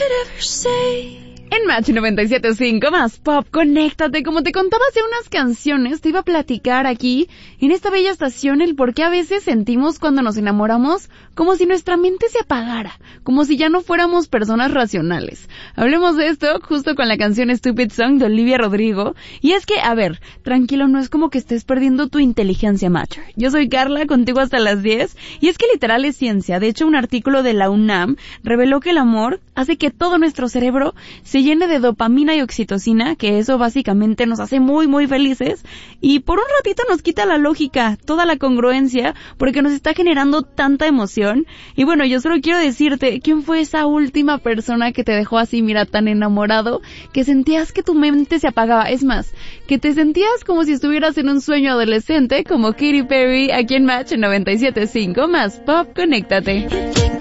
En Match 97.5 más pop, conéctate. Como te contaba hace unas canciones, te iba a platicar aquí, en esta bella estación, el por qué a veces sentimos cuando nos enamoramos como si nuestra mente se apagara, como si ya no fuéramos personas racionales. Hablemos de esto justo con la canción Stupid Song de Olivia Rodrigo. Y es que, a ver, tranquilo, no es como que estés perdiendo tu inteligencia, Matcher. Yo soy Carla, contigo hasta las 10, y es que literal es ciencia. De hecho, un artículo de la UNAM reveló que el amor hace que todo nuestro cerebro se llene de dopamina y oxitocina, que eso básicamente nos hace muy muy felices, y por un ratito nos quita la lógica, toda la congruencia, porque nos está generando tanta emoción. Y bueno, yo solo quiero decirte, ¿quién fue esa última persona que te dejó así, mira, tan enamorado, que sentías que tu mente se apagaba? Es más, que te sentías como si estuvieras en un sueño adolescente, como Katy Perry, aquí en Match 97.5 más pop, conéctate.